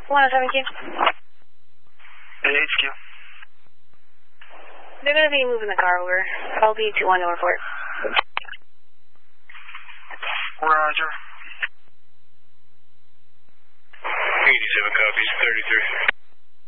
107Q. Hey, HQ. They're going to be moving the car over. I'll be 21 to report. Roger. 87 copies, 33.